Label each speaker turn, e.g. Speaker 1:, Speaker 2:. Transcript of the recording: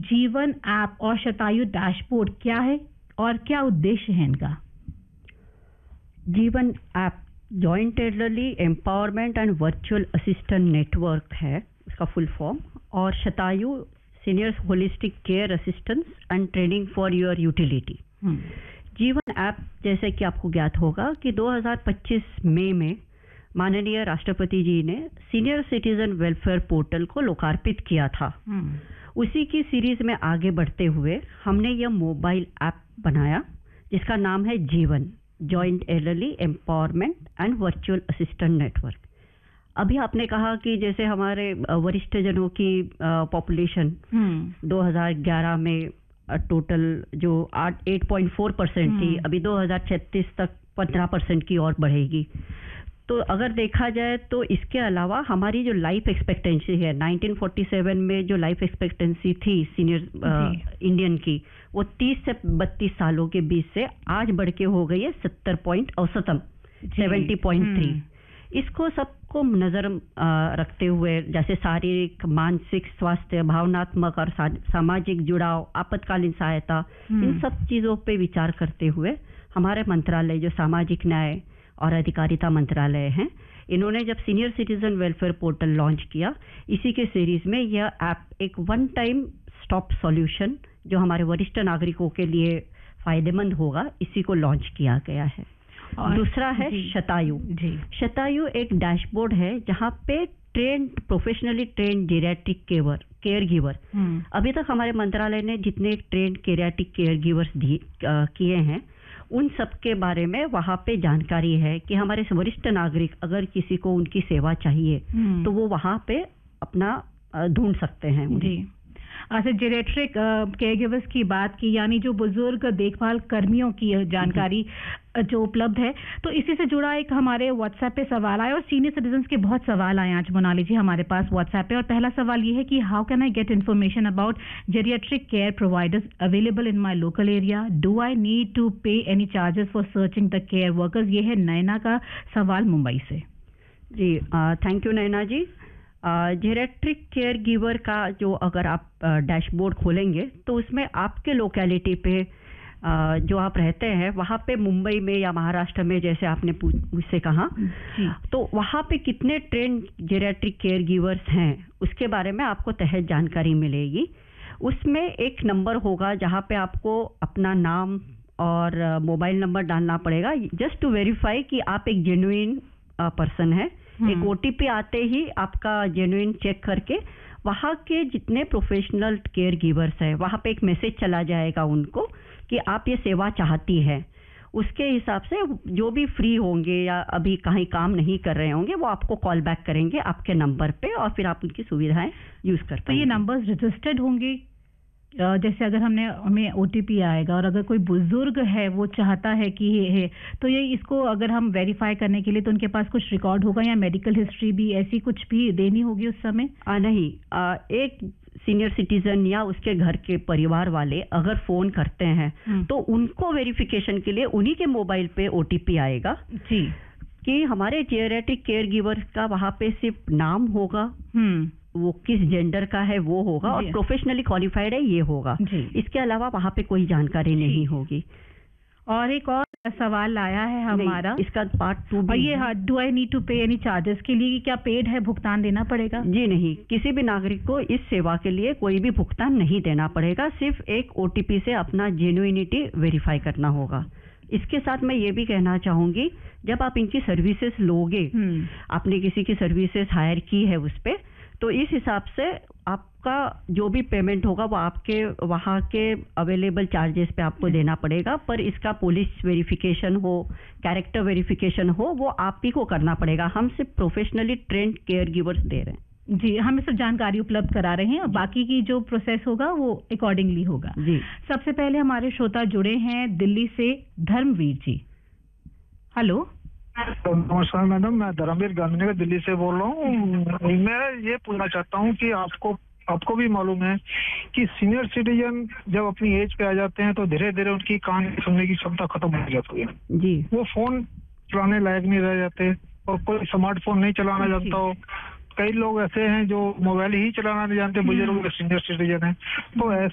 Speaker 1: जीवन ऐप और शतायु डैशबोर्ड क्या है और क्या उद्देश्य है इनका?
Speaker 2: जीवन app joint elderly empowerment and virtual assistant network है उसका फुल फॉर्म, और शतायु seniors holistic care assistance and training for your utility. जीवन ऐप जैसे कि आपको ज्ञात होगा कि 2025 मई में माननीय राष्ट्रपति जी ने सीनियर सिटीजन वेलफेयर पोर्टल को लोकार्पित किया था। उसी की सीरीज में आगे बढ़ते हुए हमने यह मोबाइल ऐप बनाया जिसका नाम है जीवन joint elderly empowerment and virtual assistant network. अभी आपने कहा कि जैसे हमारे वरिष्ठ जनों की पॉपुलेशन 2011 में टोटल जो 8.4% थी, अभी 2036 तक 15% की और बढ़ेगी। तो अगर देखा जाए तो इसके अलावा हमारी जो लाइफ एक्सपेक्टेंसी है 1947 में जो लाइफ एक्सपेक्टेंसी थी सीनियर इंडियन की, वो 30 से 32 सालों के बीच से आज बढ़ के हो गई है 70.3। इसको सबको नज़र रखते हुए जैसे शारीरिक, मानसिक स्वास्थ्य, भावनात्मक और सामाजिक जुड़ाव, आपातकालीन सहायता, इन सब चीज़ों पे विचार करते हुए हमारे मंत्रालय जो सामाजिक न्याय और अधिकारिता मंत्रालय हैं, इन्होंने जब senior citizen welfare portal launch किया, इसी के सीरीज में यह ऐप एक वन टाइम स्टॉप सॉल्यूशन जो हमारे वरिष्ठ नागरिकों के लिए फायदेमंद होगा, इसी को लॉन्च किया गया है। और दूसरा है शतायु। शतायु एक डैशबोर्ड है जहाँ पे professionally trained geriatric care giver, अभी तक हमारे मंत्रालय ने जितने ट्रेंड जेरियाट्रिक केयर गिवर्स किए हैं उन सब के बारे में वहाँ पे जानकारी है कि हमारे वरिष्ठ नागरिक अगर किसी को उनकी सेवा चाहिए तो वो वहाँ पे अपना ढूंढ सकते हैं।
Speaker 1: अच्छा, जेरियाट्रिक केयर गिवर्स की बात की, यानी जो बुजुर्ग देखभाल कर्मियों की जानकारी जो उपलब्ध है, तो इसी से जुड़ा एक हमारे व्हाट्सएप पे सवाल आया और सीनियर सिटीजन्स के बहुत सवाल आए आज मोनाली जी हमारे पास व्हाट्सएप पे। और पहला सवाल ये है कि how can I get information about geriatric care providers available in my local area? Do I need to पे any charges for searching the care workers? ये है नैना का सवाल मुंबई से।
Speaker 2: जी thank you Naina ji. Geriatric care giver का जो अगर आप डैशबोर्ड खोलेंगे तो उसमें आपके लोकेलिटी पे जो आप रहते हैं वहाँ पे मुंबई में या महाराष्ट्र में जैसे आपने मुझसे कहा, तो वहाँ पे कितने ट्रेंड जेरियाट्रिक केयर गिवर्स हैं उसके बारे में आपको तहत जानकारी मिलेगी। उसमें एक नंबर होगा जहाँ पे आपको अपना नाम और मोबाइल नंबर डालना पड़ेगा जस्ट टू वेरीफाई कि आप एक जेन्युइन पर्सन है। एक OTP आते ही आपका जेन्युइन चेक करके वहाँ के जितने प्रोफेशनल केयर गिवर्स हैं वहाँ पे एक मैसेज चला जाएगा उनको कि आप ये सेवा चाहती है। उसके हिसाब से जो भी फ्री होंगे या अभी कहीं काम नहीं कर रहे होंगे वो आपको कॉल बैक करेंगे आपके नंबर पे और फिर आप उनकी सुविधाएं यूज कर पाएंगे।
Speaker 1: तो ये नंबर्स रजिस्टर्ड होंगे? जैसे अगर हमें OTP आएगा और अगर कोई बुजुर्ग है वो चाहता है कि ये है, तो ये इसको अगर हम वेरीफाई करने के लिए तो उनके पास कुछ रिकॉर्ड होगा या मेडिकल हिस्ट्री भी ऐसी कुछ भी देनी होगी उस समय?
Speaker 2: नहीं, एक सीनियर सिटीजन या उसके घर के परिवार वाले अगर फोन करते हैं तो उनको वेरिफिकेशन के लिए उन्हीं के मोबाइल पे OTP आएगा
Speaker 1: जी
Speaker 2: कि हमारे जेरियाट्रिक केयर गिवर का वहाँ पे सिर्फ नाम होगा, वो किस जेंडर का है वो होगा और प्रोफेशनली क्वालिफाइड है ये होगा। इसके अलावा वहाँ पे कोई जानकारी नहीं होगी।
Speaker 1: और एक और सवाल आया है हमारा,
Speaker 2: इसका पार्ट 2
Speaker 1: और ये डू आई नीड टू पे एनी चार्जेस के लिए क्या पेड है, भुगतान देना पड़ेगा?
Speaker 2: जी नहीं, किसी भी नागरिक को इस सेवा के लिए कोई भी भुगतान नहीं देना पड़ेगा, सिर्फ एक OTP से अपना जेन्युइनिटी वेरीफाई करना होगा। इसके साथ मैं ये भी कहना चाहूंगी जब आप इनकी सर्विसेज लोगे, आपने किसी की सर्विसेज हायर की है उस पे, तो इस हिसाब से आपका जो भी पेमेंट होगा वो आपके वहाँ के अवेलेबल चार्जेस पे आपको देना पड़ेगा। पर इसका पुलिस वेरिफिकेशन हो, कैरेक्टर वेरिफिकेशन हो, वो आप ही को करना पड़ेगा। हम सिर्फ प्रोफेशनली ट्रेंड केयर गिवर्स दे रहे हैं।
Speaker 1: जी, हम सब जानकारी उपलब्ध करा रहे हैं और बाकी की जो प्रोसेस होगा वो अकॉर्डिंगली होगा।
Speaker 2: जी,
Speaker 1: सबसे पहले हमारे श्रोता जुड़े हैं दिल्ली से, धर्मवीर जी। हेलो,
Speaker 3: नमस्कार मैडम, मैं धर्मवीर गांधीनगर दिल्ली से बोल रहा हूँ। मैं ये पूछना चाहता हूँ कि आपको भी मालूम है कि सीनियर सिटीजन जब अपनी एज पे आ जाते हैं तो धीरे धीरे उनकी कान सुनने की क्षमता खत्म हो जाती है
Speaker 2: जी।
Speaker 3: वो फोन चलाने लायक नहीं रह जाते और कोई स्मार्टफोन नहीं चलाना जानता हो। कई लोग ऐसे हैं जो मोबाइल ही चलाना नहीं जानते, बुजुर्ग सीनियर सिटीजन है। तो